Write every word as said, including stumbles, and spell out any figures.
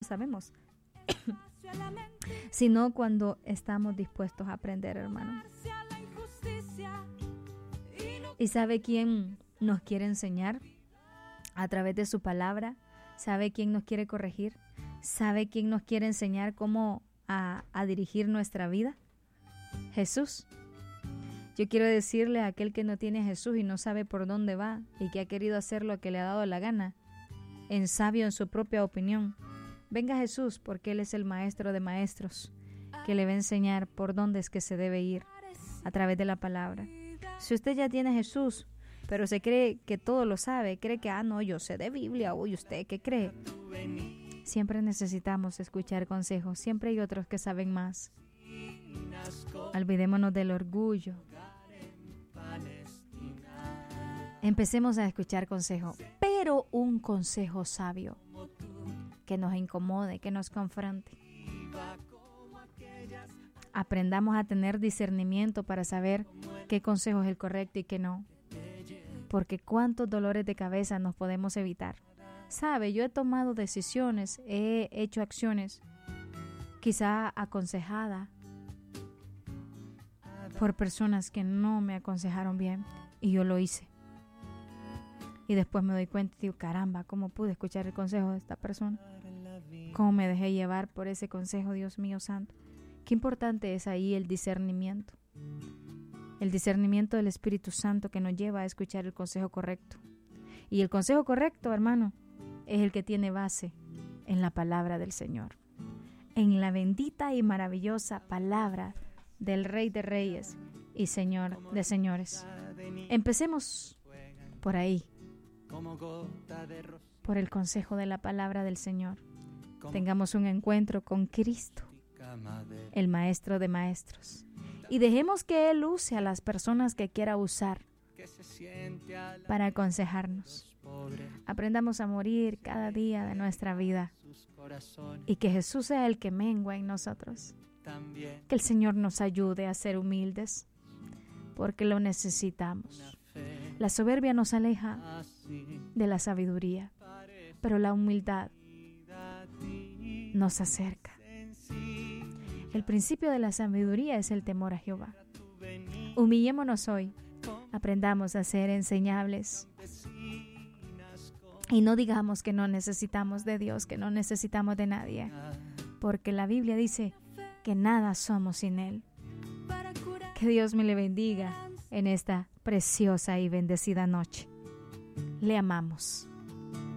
sabemos, sino cuando estamos dispuestos a aprender, hermano. ¿Y sabe quién nos quiere enseñar a través de su palabra? ¿Sabe quién nos quiere corregir? ¿Sabe quién nos quiere enseñar cómo a, a dirigir nuestra vida? Jesús. Yo quiero decirle a aquel que no tiene a Jesús y no sabe por dónde va y que ha querido hacer lo que le ha dado la gana, en sabio en su propia opinión, venga a Jesús, porque Él es el maestro de maestros, que le va a enseñar por dónde es que se debe ir a través de la palabra. Si usted ya tiene a Jesús, pero se cree que todo lo sabe, cree que, ah, no, yo sé de Biblia, uy, ¿usted qué cree? Siempre necesitamos escuchar consejos, siempre hay otros que saben más. Olvidémonos del orgullo. Empecemos a escuchar consejo, pero un consejo sabio, que nos incomode, que nos confronte. Aprendamos a tener discernimiento para saber qué consejo es el correcto y qué no. Porque cuántos dolores de cabeza nos podemos evitar. Sabe, yo he tomado decisiones, he hecho acciones, quizá aconsejada por personas que no me aconsejaron bien, y yo lo hice. Y después me doy cuenta y digo, caramba, ¿cómo pude escuchar el consejo de esta persona? ¿Cómo me dejé llevar por ese consejo, Dios mío santo? Qué importante es ahí el discernimiento. El discernimiento del Espíritu Santo que nos lleva a escuchar el consejo correcto. Y el consejo correcto, hermano, es el que tiene base en la palabra del Señor. En la bendita y maravillosa palabra del Rey de Reyes y Señor de Señores. Empecemos por ahí, por el consejo de la palabra del Señor. Tengamos un encuentro con Cristo, el Maestro de Maestros, y dejemos que Él use a las personas que quiera usar para aconsejarnos. Aprendamos a morir cada día de nuestra vida y que Jesús sea el que mengua en nosotros. Que el Señor nos ayude a ser humildes, porque lo necesitamos. La soberbia nos aleja de la sabiduría, pero la humildad nos acerca. El principio de la sabiduría es el temor a Jehová. Humillémonos hoy, aprendamos a ser enseñables y no digamos que no necesitamos de Dios, que no necesitamos de nadie, porque la Biblia dice que nada somos sin Él. Que Dios me le bendiga en esta preciosa y bendecida noche. Le amamos.